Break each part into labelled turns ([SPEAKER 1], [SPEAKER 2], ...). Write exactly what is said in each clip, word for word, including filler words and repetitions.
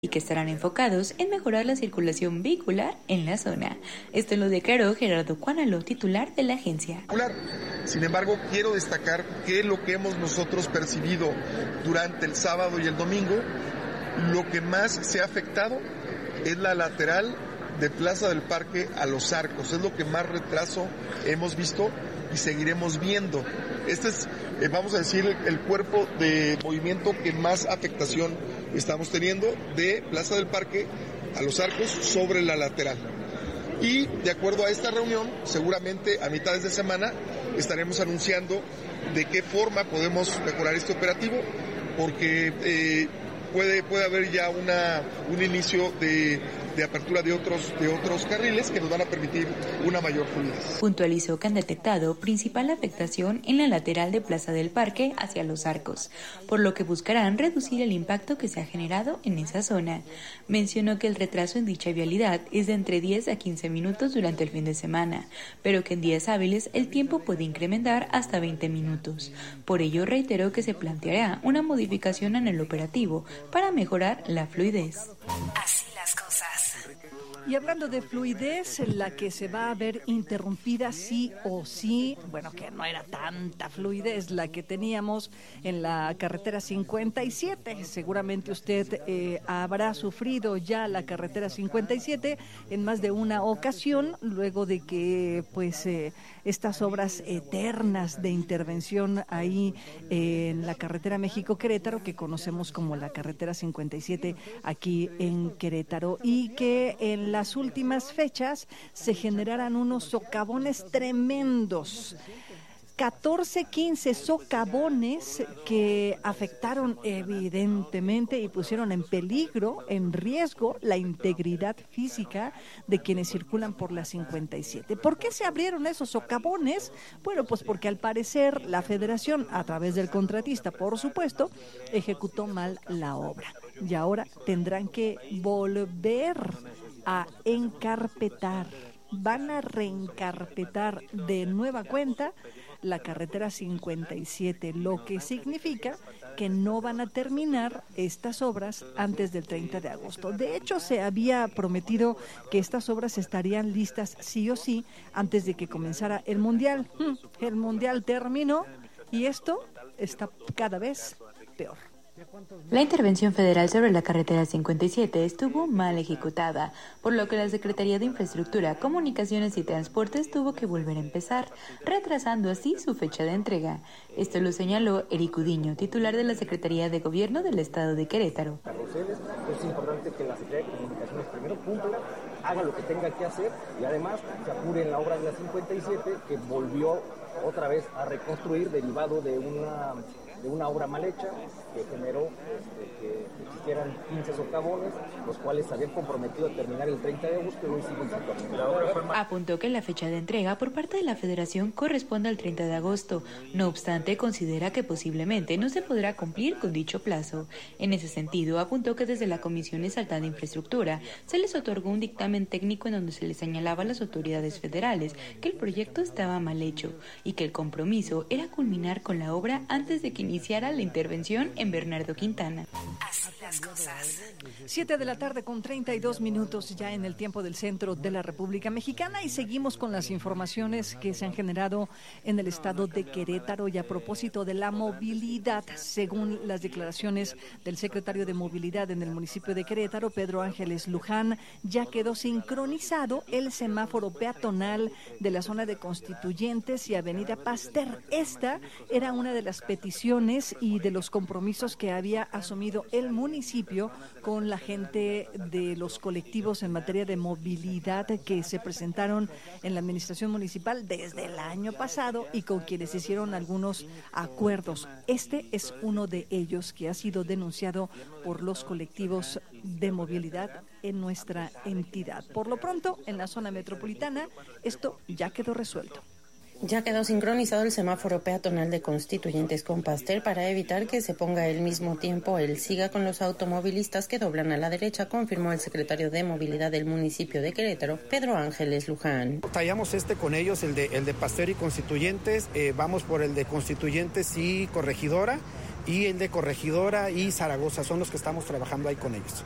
[SPEAKER 1] y que estarán enfocados en mejorar la circulación vehicular en la zona. Esto lo declaró Gerardo Cuánalo, titular de la agencia.
[SPEAKER 2] Sin embargo, quiero destacar que lo que hemos nosotros percibido durante el sábado y el domingo, lo que más se ha afectado es la lateral de Plaza del Parque a Los Arcos. Es lo que más retraso hemos visto y seguiremos viendo. Este es, eh, vamos a decir, el cuerpo de movimiento que más afectación estamos teniendo, de Plaza del Parque a Los Arcos sobre la lateral. Y de acuerdo a esta reunión, seguramente a mitades de semana estaremos anunciando de qué forma podemos mejorar este operativo, porque eh, puede, puede haber ya una, un inicio de, de apertura de otros, de otros carriles que nos van a permitir una mayor fluidez.
[SPEAKER 1] Puntualizó que han detectado principal afectación en la lateral de Plaza del Parque hacia Los Arcos, por lo que buscarán reducir el impacto que se ha generado en esa zona. Mencionó que el retraso en dicha vialidad es de entre diez a quince minutos durante el fin de semana, pero que en días hábiles el tiempo puede incrementar hasta veinte minutos. Por ello reiteró que se planteará una modificación en el operativo para mejorar la fluidez.
[SPEAKER 3] Así las cosas.
[SPEAKER 4] Y hablando de fluidez, la que se va a ver interrumpida sí o sí, bueno, que no era tanta fluidez la que teníamos en la carretera cincuenta y siete. Seguramente usted eh, habrá sufrido ya la carretera cincuenta y siete en más de una ocasión, luego de que pues eh, estas obras eternas de intervención ahí eh, en la carretera México-Querétaro, que conocemos como la carretera cincuenta y siete aquí en Querétaro, y que en las últimas fechas se generaran unos socavones tremendos. catorce, quince socavones que afectaron evidentemente y pusieron en peligro, en riesgo, la integridad física de quienes circulan por la cincuenta y siete. ¿Por qué se abrieron esos socavones? Bueno, pues porque al parecer la Federación, a través del contratista, por supuesto, ejecutó mal la obra. Y ahora tendrán que volver a encarpetar, van a reencarpetar de nueva cuenta la carretera cincuenta y siete, lo que significa que no van a terminar estas obras antes del treinta de agosto. De hecho, se había prometido que estas obras estarían listas sí o sí antes de que comenzara el Mundial. El Mundial terminó y esto está cada vez peor.
[SPEAKER 1] La intervención federal sobre la carretera cincuenta y siete estuvo mal ejecutada, por lo que la Secretaría de Infraestructura, Comunicaciones y Transportes tuvo que volver a empezar, retrasando así su fecha de entrega. Esto lo señaló Eric Udiño, titular de la Secretaría de Gobierno del Estado de Querétaro.
[SPEAKER 5] Es importante que la Secretaría de Comunicaciones primero cumpla, haga lo que tenga que hacer y además se apure en la obra de la cincuenta y siete, que volvió otra vez a reconstruir derivado de una de una obra mal hecha que generó este, que existieran quince socavones, los cuales se habían comprometido a terminar el treinta de agosto y hoy siguen sin terminar.
[SPEAKER 1] Apuntó que la fecha de entrega por parte de la Federación corresponde al treinta de agosto, no obstante considera que posiblemente no se podrá cumplir con dicho plazo. En ese sentido, apuntó que desde la Comisión Estatal de Infraestructura se les otorgó un dictamen técnico en donde se les señalaba a las autoridades federales que el proyecto estaba mal hecho y que el compromiso era culminar con la obra antes de que iniciara la intervención en Bernardo Quintana.
[SPEAKER 3] Así las cosas.
[SPEAKER 4] Siete de la tarde con treinta y dos minutos ya en el tiempo del centro de la República Mexicana, y seguimos con las informaciones que se han generado en el estado de Querétaro. Y a propósito de la movilidad, según las declaraciones del secretario de Movilidad en el municipio de Querétaro, Pedro Ángeles Luján, ya quedó sincronizado el semáforo peatonal de la zona de Constituyentes y Avenida Pasteur. Esta era una de las peticiones y de los compromisos que había asumido el municipio con la gente de los colectivos en materia de movilidad que se presentaron en la administración municipal desde el año pasado y con quienes hicieron algunos acuerdos. Este es uno de ellos que ha sido denunciado por los colectivos de movilidad en nuestra entidad. Por lo pronto, en la zona metropolitana, esto ya quedó resuelto.
[SPEAKER 6] Ya quedó sincronizado el semáforo peatonal de Constituyentes con Pasteur para evitar que se ponga al mismo tiempo el siga con los automovilistas que doblan a la derecha, confirmó el secretario de Movilidad del municipio de Querétaro, Pedro Ángeles Luján.
[SPEAKER 7] Tallamos este con ellos, el de, el de Pasteur y Constituyentes, eh, vamos por el de Constituyentes y Corregidora, y el de Corregidora y Zaragoza, son los que estamos trabajando ahí con ellos.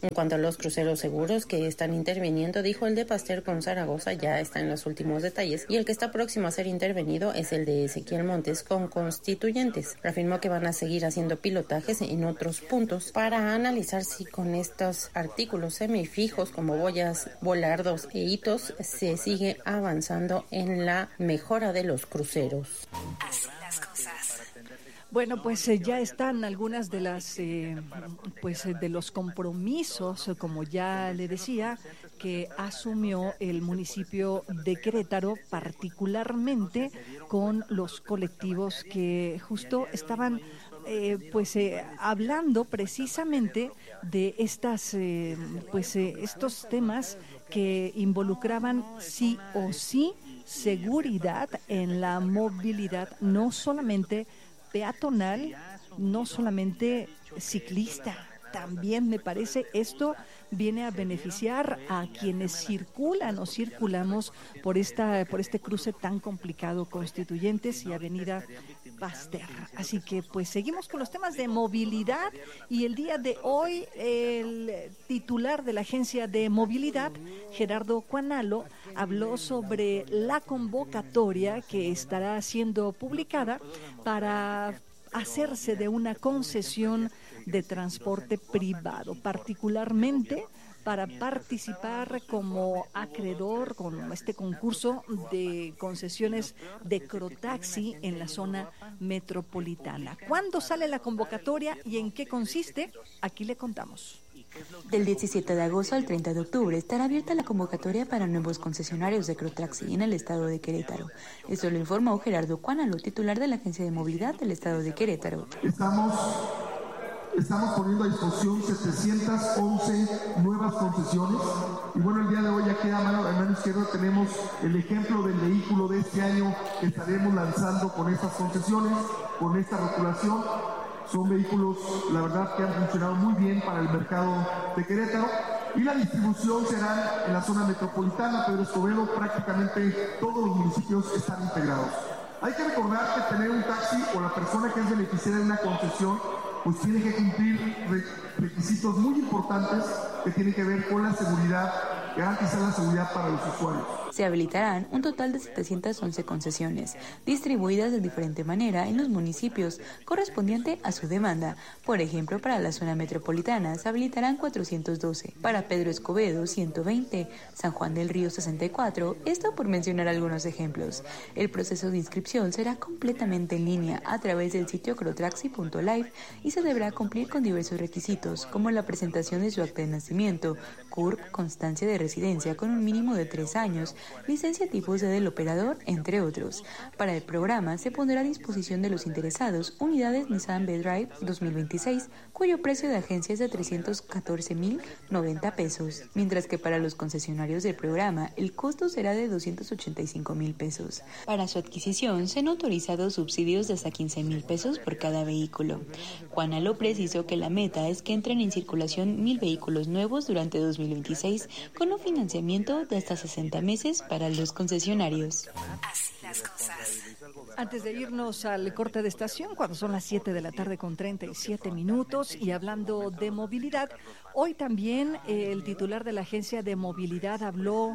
[SPEAKER 6] En cuanto a los cruceros seguros que están interviniendo, dijo el de Pasteur con Zaragoza ya está en los últimos detalles y el que está próximo a ser intervenido es el de Ezequiel Montes con Constituyentes. Afirmó que van a seguir haciendo pilotajes en otros puntos para analizar si con estos artículos semifijos como boyas, volardos e hitos se sigue avanzando en la mejora de los cruceros.
[SPEAKER 3] Así las cosas.
[SPEAKER 4] Bueno, pues eh, ya están algunas de las, eh, pues eh, de los compromisos, eh, como ya le decía, que asumió el municipio de Querétaro, particularmente con los colectivos que justo estaban, eh, pues, eh, hablando precisamente de estas, eh, pues, eh, estos temas que involucraban sí o sí seguridad en la movilidad, no solamente peatonal, no solamente ciclista. También me parece esto viene a beneficiar a quienes circulan o circulamos por esta por este cruce tan complicado, Constituyentes y Avenida Pasteur. Así que pues seguimos con los temas de movilidad y el día de hoy el titular de la Agencia de Movilidad, Gerardo Cuanalo, habló sobre la convocatoria que estará siendo publicada para hacerse de una concesión de transporte privado, particularmente para participar como acreedor con este concurso de concesiones de Crotaxi en la zona metropolitana. ¿Cuándo sale la convocatoria y en qué consiste? Aquí le contamos.
[SPEAKER 1] Del diecisiete de agosto al treinta de octubre estará abierta la convocatoria para nuevos concesionarios de Crotaxi en el estado de Querétaro. Esto lo informó Gerardo Cuanalo, titular de la Agencia de Movilidad del estado de Querétaro.
[SPEAKER 8] Estamos, estamos poniendo a disposición setecientas once nuevas concesiones y bueno, el día de hoy aquí a mano, a mano izquierda tenemos el ejemplo del vehículo de este año que estaremos lanzando con estas concesiones, con esta rotulación. Son vehículos, la verdad, que han funcionado muy bien para el mercado de Querétaro y la distribución será en la zona metropolitana, Pedro Escobedo, prácticamente todos los municipios están integrados. Hay que recordar que tener un taxi o la persona que es beneficiaria de una concesión, pues tiene que cumplir requisitos muy importantes que tienen que ver con la seguridad, garantizar la seguridad para los usuarios.
[SPEAKER 1] Se habilitarán un total de setecientas once concesiones, distribuidas de diferente manera en los municipios, correspondiente a su demanda. Por ejemplo, para la zona metropolitana se habilitarán cuatrocientos doce, para Pedro Escobedo ciento veinte, San Juan del Río sesenta y cuatro, esto por mencionar algunos ejemplos. El proceso de inscripción será completamente en línea a través del sitio crotraxi punto live y se deberá cumplir con diversos requisitos, como la presentación de su acta de nacimiento, C U R P, constancia de residencia con un mínimo de tres años, licencia tipo C del operador, entre otros. Para el programa se pondrá a disposición de los interesados unidades Nissan V-Drive dos mil veintiséis, cuyo precio de agencia es de trescientos catorce mil noventa pesos, mientras que para los concesionarios del programa el costo será de doscientos ochenta y cinco mil pesos. Para su adquisición se han autorizado subsidios de hasta quince mil pesos por cada vehículo. Cuanalo precisó que la meta es que entren en circulación mil vehículos nuevos durante dos mil veintiséis con un financiamiento de hasta sesenta meses para los concesionarios.
[SPEAKER 3] Así las cosas.
[SPEAKER 4] Antes de irnos al corte de estación, cuando son las siete de la tarde con treinta y siete minutos, y hablando de movilidad, hoy también eh, el titular de la Agencia de Movilidad habló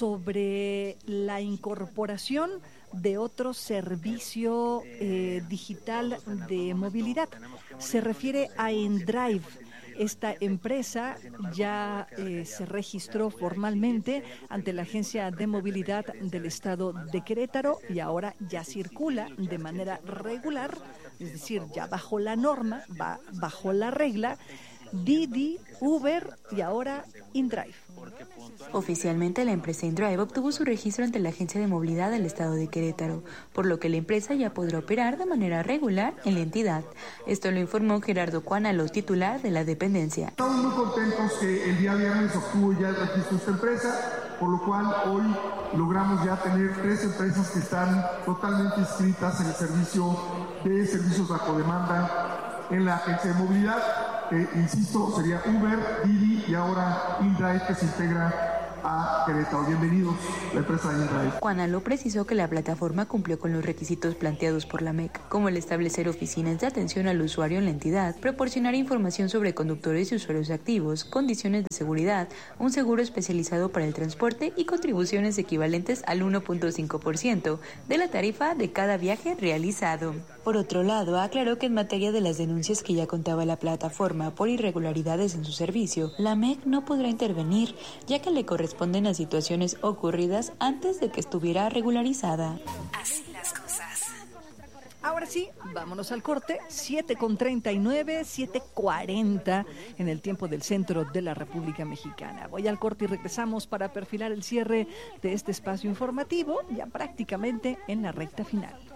[SPEAKER 4] sobre la incorporación de otro servicio eh, digital de movilidad. Se refiere a InDrive. Esta empresa ya eh, se registró formalmente ante la Agencia de Movilidad del Estado de Querétaro y ahora ya circula de manera regular, es decir, ya bajo la norma, va bajo la regla, Didi, Uber y ahora InDrive.
[SPEAKER 1] Oficialmente la empresa InDrive obtuvo su registro ante la Agencia de Movilidad del Estado de Querétaro, por lo que la empresa ya podrá operar de manera regular en la entidad. Esto lo informó Gerardo Cuanalo, titular de la dependencia.
[SPEAKER 8] Estamos muy contentos que el día viernes obtuvo ya el registro de esta empresa, por lo cual hoy logramos ya tener tres empresas que están totalmente inscritas en el servicio de servicios bajo demanda en la Agencia de Movilidad. Eh, insisto, sería Uber, Didi y ahora InDrive, que se integra a Querétaro. Bienvenidos, la empresa de Israel.
[SPEAKER 1] Juan Alo precisó que la plataforma cumplió con los requisitos planteados por la M E C, como el establecer oficinas de atención al usuario en la entidad, proporcionar información sobre conductores y usuarios activos, condiciones de seguridad, un seguro especializado para el transporte y contribuciones equivalentes al uno punto cinco por ciento de la tarifa de cada viaje realizado. Por otro lado, aclaró que en materia de las denuncias que ya contaba la plataforma por irregularidades en su servicio, la M E C no podrá intervenir, ya que le corresponden a situaciones ocurridas antes de que estuviera regularizada.
[SPEAKER 3] Así las cosas.
[SPEAKER 4] Ahora sí, vámonos al corte, siete con treinta y nueve, siete cuarenta en el tiempo del centro de la República Mexicana. Voy al corte y regresamos para perfilar el cierre de este espacio informativo, ya prácticamente en la recta final.